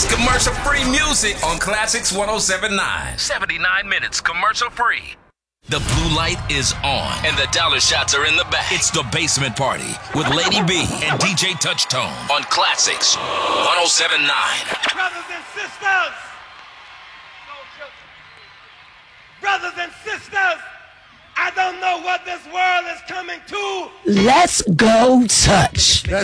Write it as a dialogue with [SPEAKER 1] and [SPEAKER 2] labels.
[SPEAKER 1] It's commercial-free music on Classics 107.9. 79 minutes commercial-free. The blue light is on, and the dollar shots are in the back. It's the Basement Party with Lady B and DJ Touchtone on Classics 107.9.
[SPEAKER 2] Brothers and sisters, I don't know what this world is coming to.
[SPEAKER 3] Let's go touch.